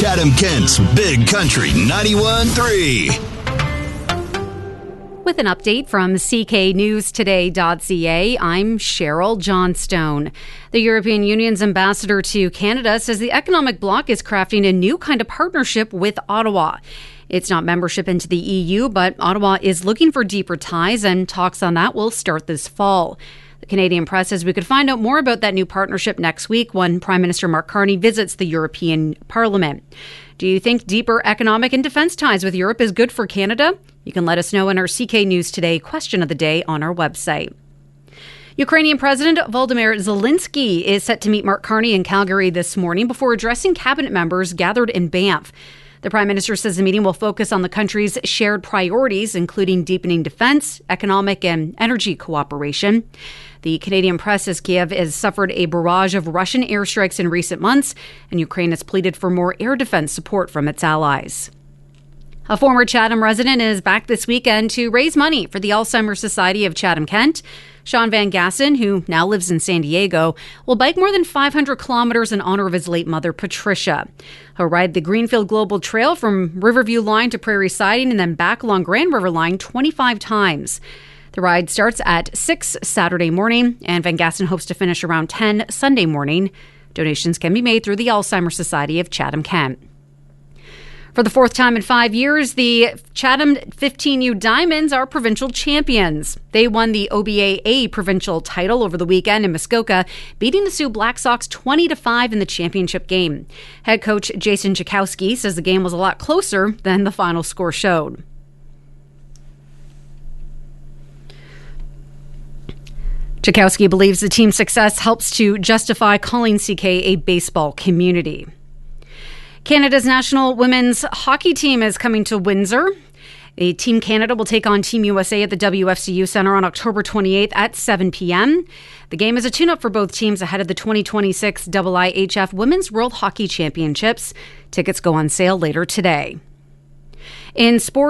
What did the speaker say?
Chatham-Kent's Big Country 91.3. With an update from cknewstoday.ca, I'm Cheryl Johnstone. The European Union's ambassador to Canada says the economic bloc is crafting a new kind of partnership with Ottawa. It's not membership into the EU, but Ottawa is looking for deeper ties, and talks on that will start this fall. The Canadian Press says we could find out more about that new partnership next week when Prime Minister Mark Carney visits the European Parliament. Do you think deeper economic and defence ties with Europe is good for Canada? You can let us know in our CK News Today question of the day on our website. Ukrainian President Volodymyr Zelensky is set to meet Mark Carney in Calgary this morning before addressing cabinet members gathered in Banff. The Prime Minister says the meeting will focus on the country's shared priorities, including deepening defence, economic and energy cooperation. The Canadian Press says Kiev has suffered a barrage of Russian airstrikes in recent months, and Ukraine has pleaded for more air defence support from its allies. A former Chatham resident is back this weekend to raise money for the Alzheimer's Society of Chatham-Kent. Sean Van Gassen, who now lives in San Diego, will bike more than 500 kilometers in honor of his late mother, Patricia. He'll ride the Greenfield Global Trail from Riverview Line to Prairie Siding and then back along Grand River Line 25 times. The ride starts at 6 Saturday morning, and Van Gassen hopes to finish around 10 Sunday morning. Donations can be made through the Alzheimer's Society of Chatham-Kent. For the fourth time in 5 years, the Chatham 15U Diamonds are provincial champions. They won the OBA provincial title over the weekend in Muskoka, beating the Sioux Black Sox 20-5 in the championship game. Head coach Jason Chakowski says the game was a lot closer than the final score showed. Chakowski believes the team's success helps to justify calling CK a baseball community. Canada's national women's hockey team is coming to Windsor. Team Canada will take on Team USA at the WFCU Centre on October 28th at 7 p.m. The game is a tune-up for both teams ahead of the 2026 IIHF Women's World Hockey Championships. Tickets go on sale later today. In sports,